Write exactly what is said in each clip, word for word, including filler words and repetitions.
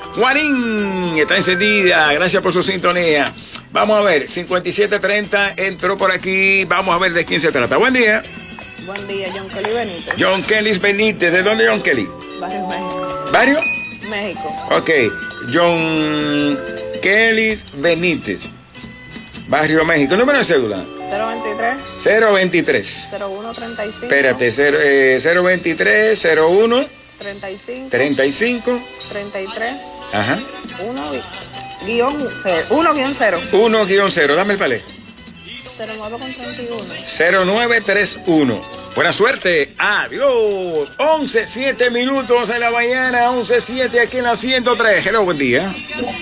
Juanín está encendida. Gracias por su sintonía. Vamos a ver, cincuenta y siete treinta entró por aquí. Vamos a ver de quién se trata. Buen día. Buen día, John Kelly Benítez. John Kelly Benítez. ¿De dónde, John Kelly? Barrio México. ¿Barrio? México. Ok. John Kelly Benítez. Barrio México. ¿Número de cédula? cero veintitrés. cero veintitrés. cero uno treinta y cinco. Espérate, cero, eh, cero veintitrés, cero uno. treinta y cinco. treinta y cinco. treinta y tres. Ajá. uno guión cero. uno guión cero. Dame el palé. cero nueve con treinta y uno. cero nueve tres uno. Buena suerte. Adiós. once, siete minutos en la mañana. once, siete aquí en la ciento tres. Hello, buen día.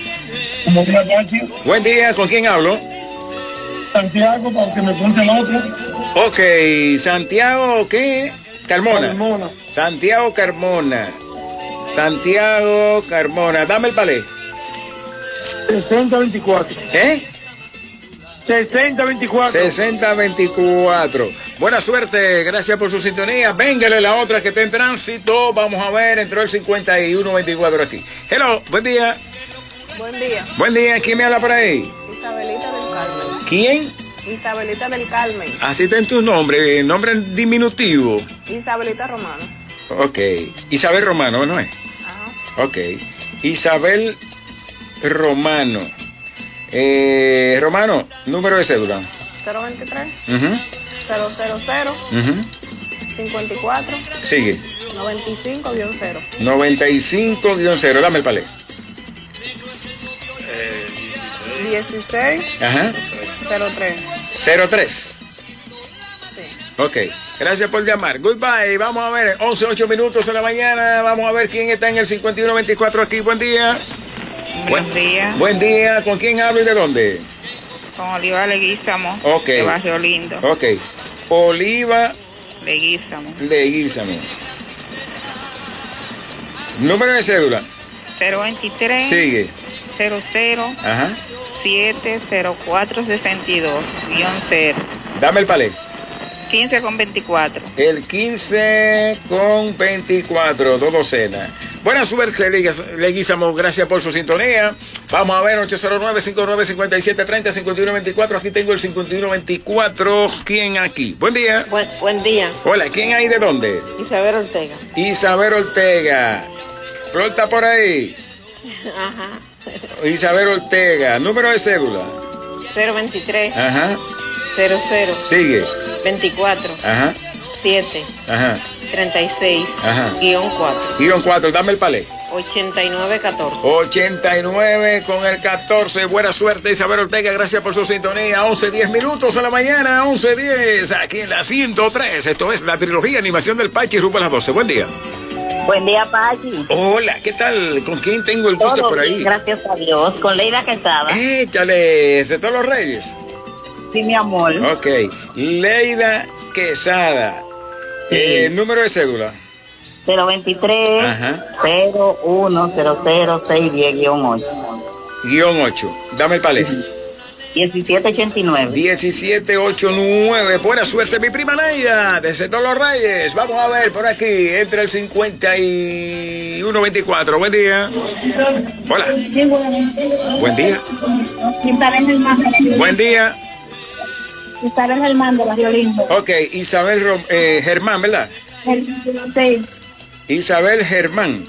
Buen día. ¿Con quién hablo? Santiago, para que me ponte el otro. Ok. Santiago, ¿qué? Carmona. Carmona. Santiago Carmona. Santiago Carmona. Dame el palé. sesenta veinticuatro. ¿Eh? sesenta veinticuatro. sesenta veinticuatro. Buena suerte, gracias por su sintonía. Véngale la otra que está en tránsito. Vamos a ver, entró el cincuenta y uno veinticuatro aquí. Hello, buen día. Buen día. Buen día, ¿quién me habla por ahí? Isabelita del Carmen. ¿Quién? Isabelita del Carmen. Así está en tu nombre, nombre en diminutivo. Isabelita Romano. Ok. Isabel Romano, ¿no es? Ajá. Ok. Isabel Romano. Eh, Romano, número de cédula. cero veintitrés. Uh-huh. cero cero cero. Uh-huh. cincuenta y cuatro. Sigue. noventa y cinco guión cero. noventa y cinco guión cero. Dame el palé. dieciséis. Ajá. cero tres. cero tres. Sí. Ok. Gracias por llamar. Goodbye. Vamos a ver. once, ocho minutos en la mañana. Vamos a ver quién está en el cincuenta y uno veinticuatro aquí. Buen día. Buen día. Buen día. ¿Con quién hablo y de dónde? Con Oliva Leguízamo. Ok. De Barrio Lindo. Ok. Oliva Leguízamo. Leguízamo. Número de cédula. cero veintitrés. Sigue. cero cero. Ajá. siete cero cuatro sesenta y dos guión cero. Dame el palé. quince con veinticuatro. El quince con veinticuatro. Dos docenas. Buena suerte, Leguízamo. Gracias por su sintonía. Vamos a ver, ocho cero nueve, cinco nueve cinco siete tres cero, cincuenta y uno veinticuatro. Aquí tengo el cincuenta y uno veinticuatro. ¿Quién aquí? Buen día. Buen, buen día. Hola, ¿quién hay de dónde? Isabel Ortega. Isabel Ortega. Flor está por ahí. Ajá. Isabel Ortega. Número de cédula. cero veintitrés. Ajá. cero cero. Sigue. veinticuatro. Ajá. siete. Ajá. treinta y seis. Ajá. Guión cuatro. Guión cuatro. Dame el palé. ochenta y nueve catorce. ochenta y nueve con el catorce. Buena suerte, Isabel Ortega. Gracias por su sintonía. once, diez minutos en la mañana. once, diez. Aquí en la ciento tres. Esto es la trilogía Animación del Pachi rumbo a las doce. Buen día. Buen día, Pachi. Hola, ¿qué tal? ¿Con quién tengo el gusto Todo por ahí? bien, gracias a Dios. Con Leida Quesada. Échale, ¿de todos los reyes? Sí, mi amor. Ok. Leida Quesada. Sí. Eh, número de cédula. cero veintitrés. Ajá. cero uno cero cero seis diez guión ocho. Guión ocho. Dame el palé. diecisiete ochenta y nueve. diecisiete ochenta y nueve. Buena suerte, mi prima Leida, desde todos los reyes. Vamos a ver por aquí, entre el cincuenta y uno veinticuatro. Buen día. Hola. Buen día. Isabel Germán. Buen día. Isabel Germán de Barrio Lindo. Ok, Isabel Rom- eh, Germán, ¿verdad? Sí, Isabel Germán.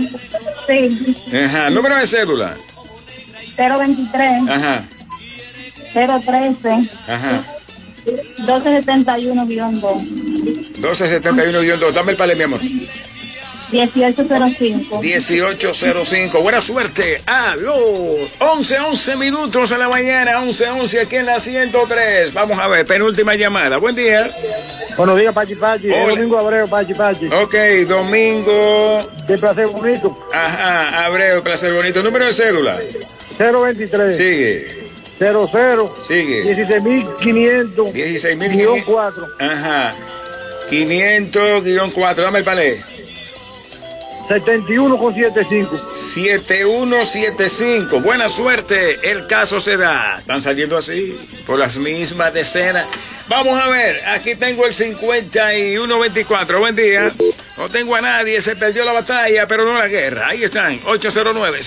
sí. Ajá. Número de cédula. cero veintitrés. Ajá. cero trece. Ajá. doce setenta y uno guión dos. doce setenta y uno guión dos. Dame el palé, mi amor. dieciocho cero cinco. dieciocho cero cinco. Buena suerte. Adiós. once, once minutos en la mañana. once, once aquí en la ciento tres. Vamos a ver, penúltima llamada. Buen día. Buenos días, Pachi Pachi. Hola. Es Domingo Abreu, Pachi Pachi. Ok, Domingo. De Placer Bonito. Ajá, Abreu, placer bonito. Número de cédula. cero veintitrés. Sigue. cero cero. Sigue. dieciséis mil quinientos. dieciséis mil guión cuatro. Ajá. quinientos guión cuatro. Dame el palé. setenta y uno con setenta y cinco. siete uno siete cinco. Buena suerte. El caso se da. Están saliendo así, por las mismas decenas. Vamos a ver. Aquí tengo el cincuenta y uno veinticuatro. Buen día. No tengo a nadie. Se perdió la batalla, pero no la guerra. Ahí están. ocho cero nueve.